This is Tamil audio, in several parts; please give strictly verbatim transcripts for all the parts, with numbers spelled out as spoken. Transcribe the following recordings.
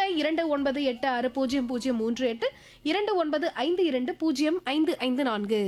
இரண்டு ஒன்பது எட்டு ஆறு பூஜ்ஜியம் பூஜ்ஜியம் மூன்று எட்டு இரண்டு ஒன்பது ஐந்து இரண்டு பூஜ்ஜியம் ஐந்து ஐந்து நான்கு.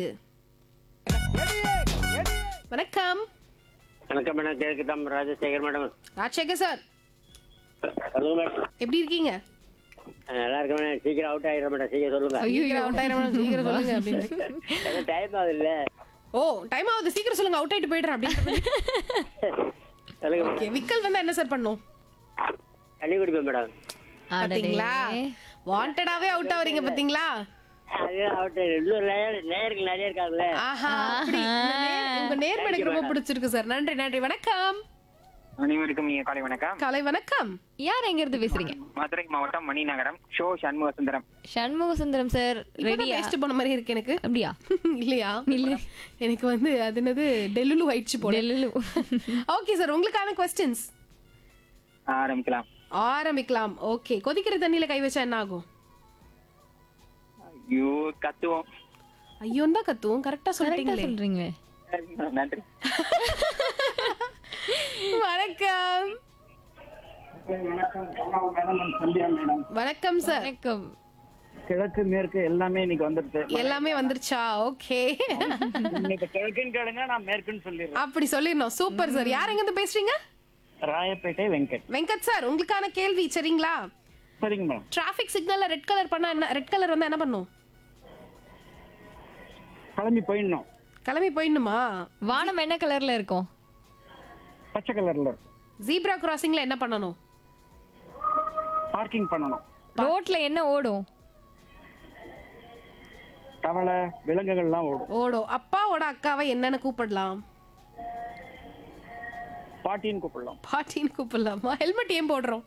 வணக்கம். வணக்கம் madam, கேக்குதாம் Rajasekar madam. Rajasekar sir சொல்லுங்க மேடம். எப்படி இருக்கீங்க? நல்லா இருக்க மேடம். சீக்கிரம் அவுட் ஆயிடுற மேடம், சீக்கிரம் சொல்லுங்க. ஐயோ அவுட் ஆயிரம் சீக்கிரம் சொல்லுங்க அப்படின்னு. டைம் ஆகுது இல்ல? ஓ டைம் ஆகுது, சீக்கிரம் சொல்லுங்க, அவுட் ஆயிட்டு போயிடுறேன் அப்படின்னு. சொல்லுங்க. ஓகே, விக்கல் வந்தா என்ன சார் பண்ணும்? தண்ணி குடிப்பேன் மேடம். பாத்தீங்களா, வாண்டடாவே அவுட் ஆவறீங்க பாத்தீங்களா? அது அவுட் இன்னொரு லேயர் லேயருக்கு நிறைய இருக்காதுல்ல. ஆஹா, அப்படி உங்க நேர்- உங்க நேர்மை எனக்கு ரொம்ப பிடிச்சிருக்கு சார். நன்றி நன்றி. வணக்கம். அனைவருக்கும் இனிய காலை வணக்கம். காலை வணக்கம். யார் எங்க இருந்து பேசுறீங்க? மதுரை மாவட்டம் மணிநகரம் ஷோ சண்முக சுந்தரம். சண்முக சுந்தரம் சார் ரெடியா? வேஸ்ட் போன மாதிரி இருக்கு எனக்கு. அப்படியா? இல்லையா? இல்ல, எனக்கு வந்து அது என்னது டெல்லுலு ஆயிடுச்சு போல. டெல்லுலு. ஓகே சார், உங்களுக்கான क्वेश्चंस ஆரம்பிக்கலாம். ஆரம்பிக்கலாம். ஓகே, கொதிக்கிற தண்ணியில கை வச்சா என்ன ஆகும்? ஐயோ கத்துவோம். ஐயோ தான் கத்துவோம். கரெக்டா கரெக்டா சொல்றீங்களே. சொல்றீங்க. நன்றி. வணக்கம். வணக்கம் சார். வணக்கம். கிழக்கு மேற்கு எல்லாமே இன்னைக்கு வந்துருச்சு. எல்லாமே வந்துருச்சா? ஓகே, இன்னைக்கு கிழக்குன்னு கேளுங்க, நான் மேற்குன்னு சொல்லிடுறேன். அப்படி சொல்லிடணும். Super sir. யார் எங்க இருந்து பேசுறீங்க? ராயப்பேட்டை வெங்கட். வெங்கட் சார், உங்களுக்கான கேள்வி சரிங்களா? சரிங்க மேடம். டிராபிக் சிக்னல்ல ரெட் கலர் பண்ணா என்ன, ரெட் கலர் வந்தா என்ன பண்ணும்? கிளம்பி போயிடணும். கிளம்பி போயிடணுமா? வானம் என்ன கலர்ல இருக்கும்? பச்சை கலர்ல ஜீப்ரா கிராசிங்ல என்ன பண்ணணும்? பார்க்கிங் பண்ணணும். ரோட்ல என்ன ஓடும்? தவளை விலங்குகள்லாம் ஓடும். ஓடோ. அப்பாவோட அக்காவை என்னன்னு கூப்பிடலாம்? பாட்டின்னு கூப்பிடலாம். பாட்டின்னு கூப்பிடலாமா? ஹெல்மெட் ஏன் போடுறோம்?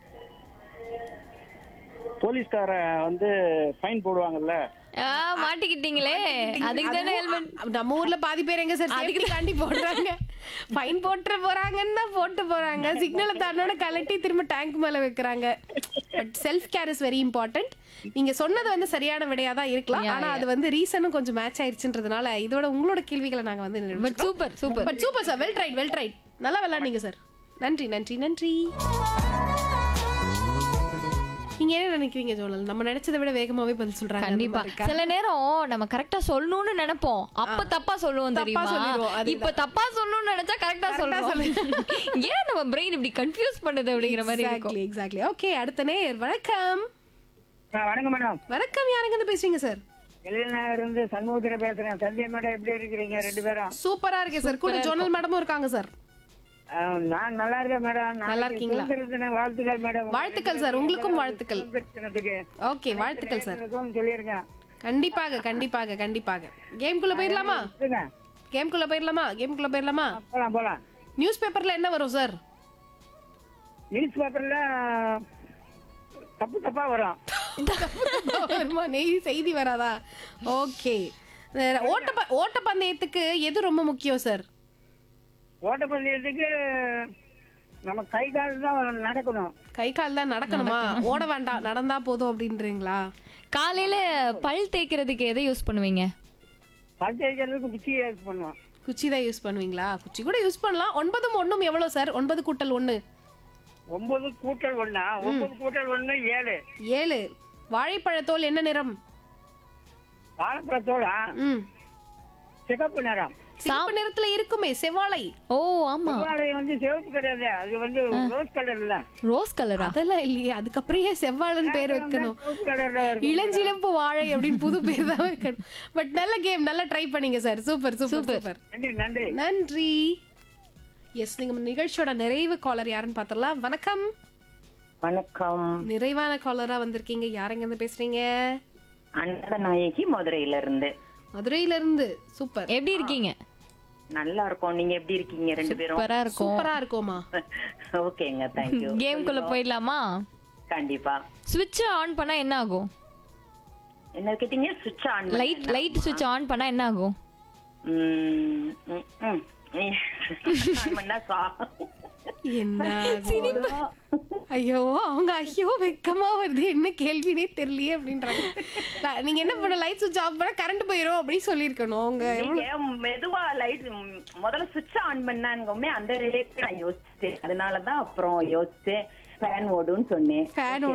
போலீஸ்கார வந்து ஃபைன் போடுவாங்கல்ல. ஆ, மாட்டிக்கிட்டீங்களே. அதுக்கு தானே ஹெல்மெட். நம்ம ஊர்ல பாதி பேர் எங்க சார் அதுக்கு தாண்டி போடுறாங்க. ஃபைன் போட்டு போறாங்கன்னா போட்டு போறாங்க, சிக்னலை தாண்டோட கலட்டி திரும்ப டேங்க் மேல வைக்கிறாங்க. But self care is very important. நீங்க சொன்னது வந்து சரியான விடையா தான் இருக்கலாம், ஆனா அது வந்து ரீசனும் கொஞ்சம் மேட்ச் ஆயிருச்சுன்றதுனால இதோட உங்களோட கேள்விகளை நாங்க வந்து but super super. But super sir. Well tried well tried. நல்லா விளையாடுங்க சார். நன்றி நன்றி நன்றி. நீங்க என்ன நினைக்கிறீங்க ஜோனல்? நம்ம நினைச்சதை விட வேகமாவே பதில் சொல்றாங்க. கண்டிப்பா. சில நேரம் நம்ம கரெக்டா சொல்லணும்னு நினைப்போம், அப்ப தப்பா சொல்லுவோம் தெரியுமா? சொல்லிடுவோம். அதுதான். இப்ப தப்பா சொல்லணும்னு நினைச்சா கரெக்டா சொல்லுவோம். ஏன் நம்ம பிரெயின் இப்படி கன்ஃபியூஸ் பண்ணுது அப்படிங்கிற மாதிரி இருக்கும். Exactly exactly. ஓகே, அடுத்த நேர். வணக்கம். வணக்கம் மேடம். வணக்கம். யாருங்க இருந்து பேசுறீங்க சார்? வெளிநாடு இருந்து சண்முகத்துல பேசுறேன். சந்தியா மேடம் எப்படி இருக்கிறீங்க ரெண்டு பேரும்? சூப்பரா இருக்கேன் சார். கூட ஜோனல் மேடமும் இருக்காங்க சார். நான் நல்லா இருக்கேன் மேடம். நல்லா இருக்கீங்களா? வாழ்த்துக்கள் மேடம். வாழ்த்துக்கள் சார். உங்களுக்கும் வாழ்த்துக்கள். ஓகே, வாழ்த்துக்கள் சார். சொல்லிருக்கேன். கண்டிப்பாக கண்டிப்பாக கண்டிப்பாக. கேம்குள்ள போயிடலாமா? கேம்குள்ள போயிடலாமா? கேம்குள்ள போயிடலாமா? போலாம் போலாம். நியூஸ் பேப்பர்ல என்ன வரும் சார்? நியூஸ் பேப்பர்ல தப்பு தப்பா வரும். வருமா? நெய் செய்தி வராதா? ஓகே. ஓட்ட ஓட்டப்பந்தயத்துக்கு எது ரொம்ப முக்கியம் சார்? ஓட்டப்பந்தயத்துக்கு நம்ம கை கால் தான் நடக்கணும். கை கால் தான் நடக்கணுமா? ஓட வேண்டாம், நடந்தா போதும் அப்படின்றீங்களா? காலையில பல் தேய்க்கிறதுக்கு எதை யூஸ் பண்ணுவீங்க? பல் தேய்க்கிறதுக்கு குச்சி யூஸ் பண்ணுவோம். குச்சி தான் யூஸ் பண்ணுவீங்களா? குச்சி கூட யூஸ் பண்ணலாம். ஒன்பதும் ஒண்ணும் எவ்வளவு சார்? ஒன்பது கூட்டல் ஒண்ணு ஒன்பது கூட்டல் ஒண்ணா? ஒன்பது கூட்டல் ஒண்ணு ஏழு. ஏழு. வாழைப்பழத்தோல் என்ன நிறம்? வாழைப்பழத்தோட ம் சிகப்பு நிறம். சிவப்பு நிறத்துல இருக்குமே செவ்வாழை. ஓ ஆமா, செவ்வாழை வந்து சிவப்பு கிடையாது, அது வந்து ரோஸ் கலர்ல. ரோஸ் கலரா? அதெல்லாம் இல்லையே. அதுக்கப்புறம் ஏன் செவ்வாழைன்னு பேர் வைக்கணும்? ரோஸ் கலர்ல இருக்கு. இளஞ்சிலம்பு வாழை அப்படின்னு புது பேர் தான் வைக்கணும். பட் நல்ல கேம், நல்லா ட்ரை பண்ணீங்க சார். Super super super. நன்றி நன்றி நன்றி. எஸ், நீங்க நிகழ்ச்சியோட நிறைவு காலர் யாருன்னு பார்த்தலாம். வணக்கம். வணக்கம். நிறைவான காலரா வந்திருக்கீங்க. யாருங்க இருந்து பேசுறீங்க? அன்னநாயகி மதுரையில இருந்து. மதுரையில இருந்து. சூப்பர். எப்படி இருக்கீங்க? நல்லா இருக்கும். நீங்க எப்படி இருக்கீங்க ரெண்டு பேரும்? சூப்பரா இருக்கும். சூப்பரா இருக்கோமா? ஓகேங்க, தேங்க்யூ. கேம்குள்ள போயிடலாமா? கண்டிப்பா. ஸ்விட்ச் ஆன் பண்ணா என்ன ஆகும்? என்ன கேட்டீங்க? சுவிட்ச் ஆன். லைட் லைட் ஸ்விட்ச் ஆன் பண்ணா என்ன ஆகும்? ம், ம், ம். ஆன் பண்ணா சா- என்ன ஐயோ, அவங்க ஐயோ வெக்கமா வருது, என்ன கேள்வினே தெரியலையே அப்படின்றாங்க. நான் நீங்க என்ன பண்ண, லைட் சுவிட்ச் ஆஃப் பண்ணா கரண்ட் போயிடும் அப்படின்னு சொல்லியிருக்கணும். அவங்க நீங்க மெதுவா லைட் முதல்ல சுவிட்ச் ஆன் பண்ணாங்கமே அந்த ரிலேட்டட் நான் யோசிச்சேன். அதனாலதான் அப்புறம் யோசிச்சேன் ஃபேன் ஓடுன்னு சொன்னேன். ஃபேன்